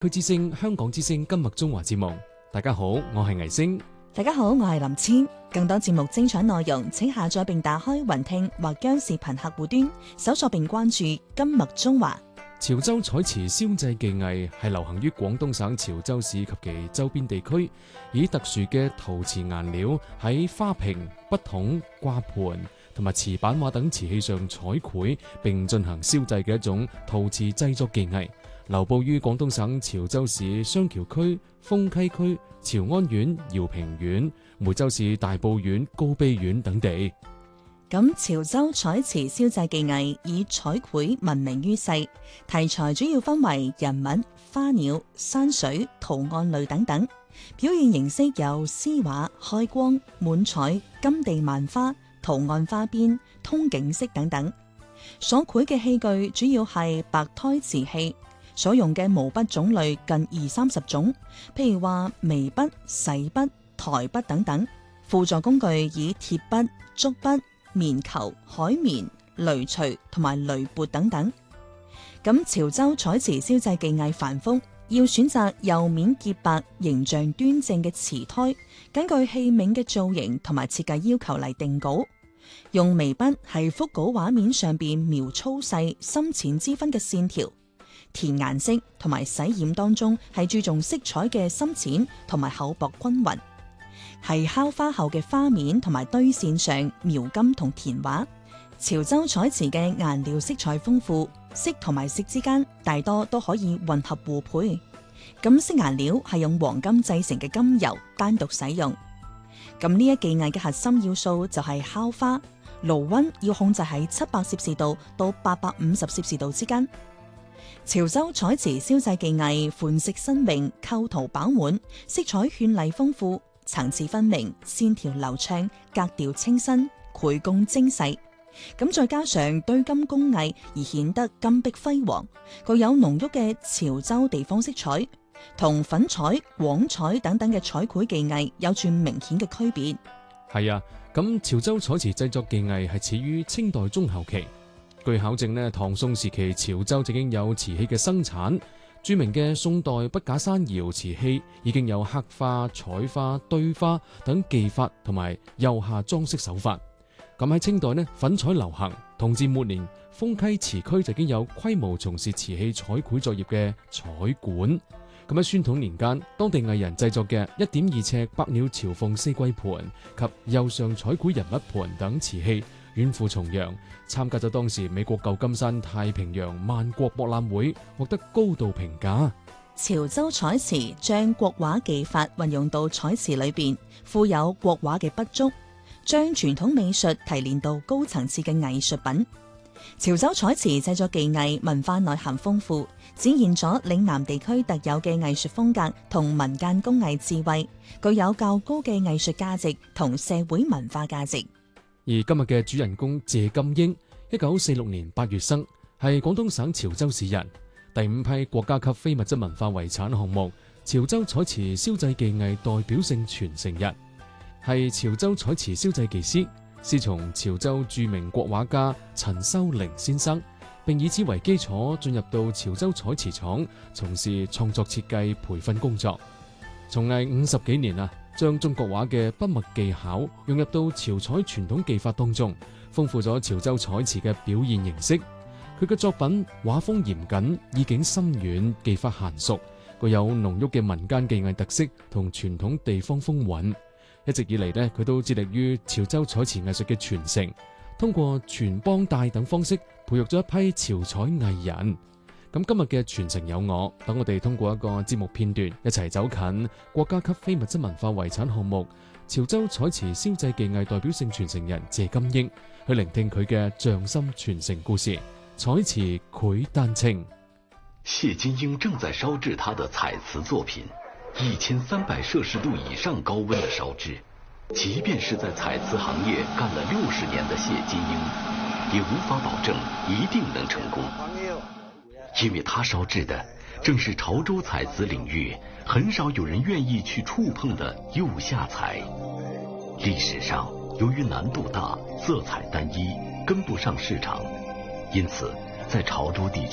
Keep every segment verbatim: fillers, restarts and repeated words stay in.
區之聲香港之聲今日中華節目，大家好，我係倪星。 大家好，我係林千。更多節目精彩內容，請下載並打開雲聽或將視頻客戶端搜索並關注今日中華。 潮州彩瓷燒製技藝係流行於廣東省潮州市及其周邊地區，以特殊嘅陶瓷顏料喺花瓶、筆筒、掛盤同埋瓷板畫等瓷器上彩繪，並進行燒製嘅一種陶瓷製作技藝。流布於廣東省潮州市雙橋區、豐溪區、潮安縣、饒平縣、梅州市大埔縣、高碑縣等地。 咁潮州彩瓷燒製技藝以彩繪聞名於世，題材主要分為人物、花鳥、山水、圖案類等等。表現形式有絲畫、開光、滿彩、金地萬花、圖案花邊、通景式等等。所繪嘅器具主要係白胎瓷器。所用嘅毛筆種類近二三十種，譬如話眉筆、細筆、台筆等等。輔助工具以鐵筆、竹筆、棉球、海綿、鐳錘同埋鐳撥等等。咁潮州彩瓷燒製技藝繁複，要選擇釉面潔白、形象端正嘅瓷胎，根據器皿嘅造型同埋設計要求嚟定稿。用眉筆係複稿畫面上邊描粗細、深淺之分嘅線條。填顏色同埋洗染當中係注重色彩嘅深淺同埋厚薄均勻，係烤花後嘅花面同埋堆線上描金同填畫。潮州彩瓷嘅顏料色彩豐富，色同埋色之間大多都可以混合互配。咁色顏料係用黃金製成嘅金油單獨使用。咁呢一技藝嘅核心要素就係烤花，爐溫要控制喺七百攝氏度到八百五十攝氏度之間。潮州彩瓷燒製技藝款式新穎，構圖飽滿，色彩絢麗豐富，層次分明，線條流暢，格調清新，繪工精細。咁再加上堆金工藝而顯得金碧輝煌，具有濃郁嘅潮州地方色彩，同粉彩、廣彩等等嘅彩繪技藝有住明顯嘅區別。 係啊，咁潮州彩瓷製作技藝係始於清代中後期。據考證呢，唐宋時期潮州已經有瓷器嘅生產。著名嘅宋代筆架山窯瓷器已經有刻花、彩花、堆花等技法同埋釉下裝飾手法。咁喺清代呢，粉彩流行。同治末年，豐溪瓷區就已經有規模從事瓷器彩繪作業嘅彩館。咁喺宣統年間，當地藝人製作嘅一點二尺百鳥朝鳳四季盤及釉上彩繪人物盤等瓷器遠赴重洋，參加咗當時美國舊金山太平洋萬國博覽會，獲得高度評價。 潮州彩瓷將國畫技法運用到彩瓷裏邊，富有國畫嘅筆觸，將傳統美術提煉到高層次嘅藝術品。潮州彩瓷製作技藝文化內涵豐富，展現咗嶺南地區特有嘅藝術風格同民間工藝智慧，具有較高嘅藝術價值同社會文化價值。 而今日嘅主人公謝金英，一九四六年八月生，係廣東省潮州市人。第五批國家級非物質文化遺產項目潮州彩瓷燒製技藝代表性傳承人，係潮州彩瓷燒製技師，師從潮州著名國畫家陳修齡先生，並以此為基礎進入到潮州彩瓷廠從事創作設計培訓工作。從藝五十幾年啊，將中國畫嘅筆墨技巧融入到潮彩傳統技法當中，豐富咗潮州彩瓷嘅表現形式。佢嘅作品畫風嚴謹，意境深遠，技法嫻熟，具有濃郁嘅民間技藝特色同傳統地方風韻。一直以嚟呢，佢都致力於潮州彩瓷藝術嘅傳承，通過傳幫帶等方式培育咗一批潮彩藝人。咁今日嘅傳承有我，等我哋通過一個節目片段，一齊走近國家級非物質文化遺產項目潮州彩瓷燒製技藝代表性傳承人謝金英，去聆聽佢嘅匠心傳承故事。彩瓷繪丹青。 謝金英正在燒製他的彩瓷作品，一千三百攝氏度以上高溫的燒製，即便是在彩瓷行業幹了六十年的謝金英，也無法保證一定能成功。因為他燒製的正是潮州彩瓷領域很少有人願意去觸碰的釉下彩。歷史上，由於難度大、色彩單一，跟不上市場，因此在潮州地區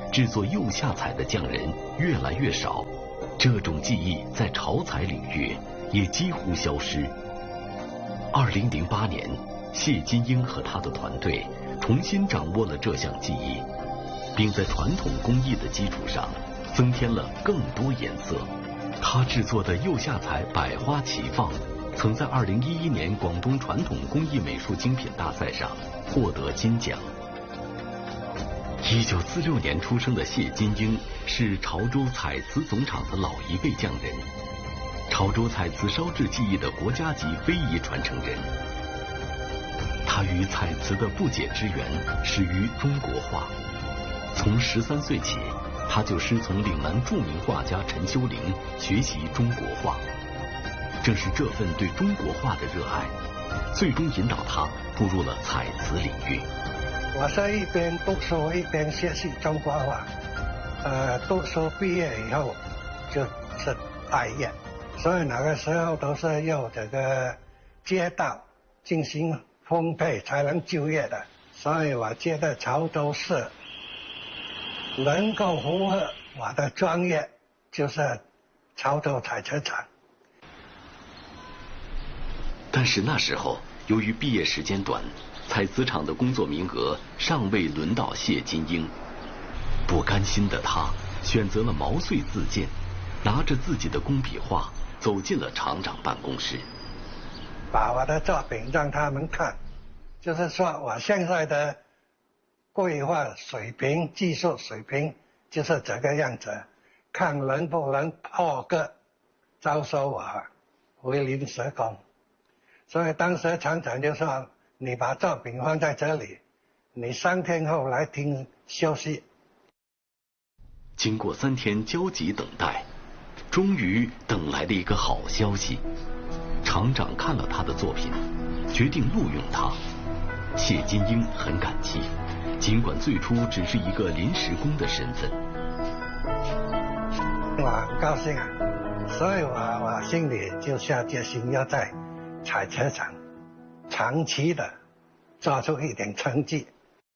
制作釉下彩的匠人越来越少，这种技艺在潮彩领域也几乎消失。二零零八年，谢金英和他的团队重新掌握了这项技艺，并在传统工艺的基础上增添了更多颜色。他制作的釉下彩百花齐放，曾在二零一一年广东传统工艺美术精品大赛上获得金奖。一九四六年出生的谢金英是潮州彩瓷总厂的老一辈匠人，潮州彩瓷烧制技艺的国家级非遗传承人。他与彩瓷的不解之缘始于中国画。从十三岁起，他就师从岭南著名画家陈修龄学习中国画。正是这份对中国画的热爱，最终引导他步入了彩瓷领域。 我是一边读书一边学习中国画，呃，读书毕业以后就是待业，所以那个时候都是要这个街道进行分配才能就业的，所以我觉得潮州市能够符合我的专业，就是潮州彩瓷厂。 但是那时候，由于毕业时间短，彩瓷厂的工作名额尚未轮到谢金英。不甘心的他选择了毛遂自荐，拿着自己的工笔画走进了厂长办公室， 把我的作品让他们看，就是说我现在的绘画水平、技术水平就是这个样子，看能不能破格招收我为临时工。所以当时厂长就说，你把作品放在这里，你三天后来听消息。 经过三天焦急等待，终于等来了一个好消息。厂长看了他的作品，决定录用他。谢金英很感激，尽管最初只是一个临时工的身份。 我很高兴啊，所以我我心里就下决心要在彩瓷厂长期的做出一点成绩。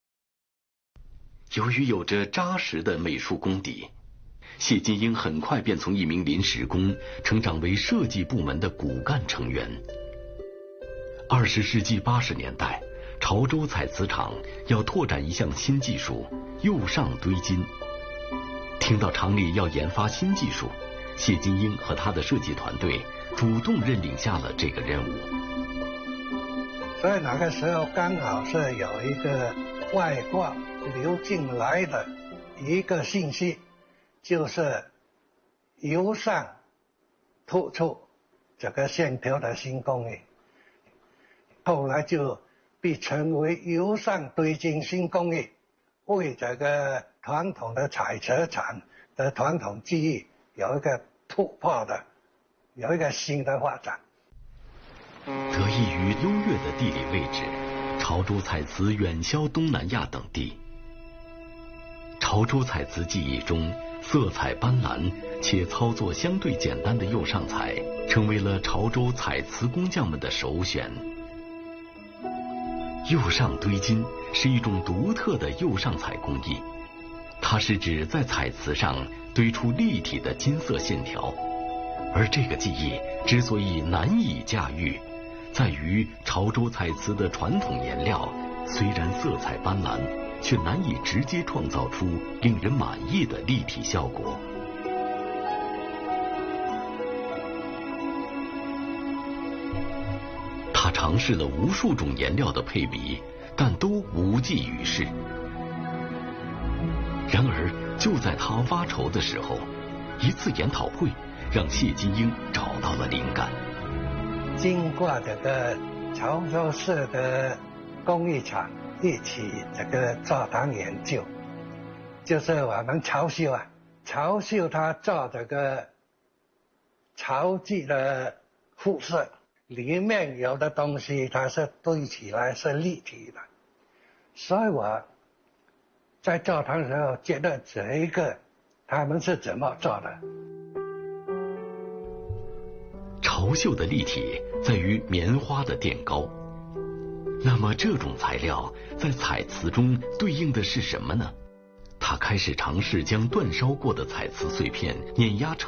由于有着扎实的美术功底，谢金英很快便从一名临时工成长为设计部门的骨干成员。二十世纪八十年代，潮州彩瓷厂要拓展一项新技术——釉上堆金。听到厂里要研发新技术，谢金英和他的设计团队主动认领下了这个任务。 所以那个时候刚好是有一个外国流进来的一个信息，就是釉上突出这个线条的新工艺，后来就被称为釉上堆金新工艺，为这个传统的彩瓷厂的传统技艺有一个突破的，有一个新的发展。 得益于优越的地理位置，潮州彩瓷远销东南亚等地。潮州彩瓷技艺中，色彩斑斓且操作相对简单的釉上彩，成为了潮州彩瓷工匠们的首选。釉上堆金是一种独特的釉上彩工艺，它是指在彩瓷上堆出立体的金色线条。而这个技艺之所以难以驾驭，在于潮州彩瓷的传统颜料虽然色彩斑斓，却难以直接创造出令人满意的立体效果。他尝试了无数种颜料的配比，但都无济于事。然而，就在他发愁的时候，一次研讨会让谢金英找到了灵感。 经过这个潮州市的工艺厂一起这个座谈研究，就是我们潮绣啊，潮绣它做这个潮记的复色，里面有的东西它是堆起来是立体的，所以我在座谈的时候觉得这一个他们是怎么做的。 潮绣的立体在于棉花的垫高，那么这种材料在彩瓷中对应的是什么呢？ 他开始尝试将煅烧过的彩瓷碎片碾压成